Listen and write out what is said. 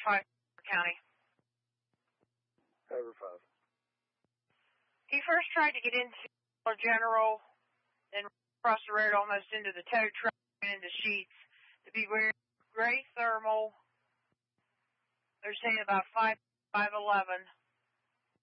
5 County. Over 5. He first tried to get into General, then across the road almost into the tow truck and into Sheets. To be wearing gray thermal. They're saying about 5'11".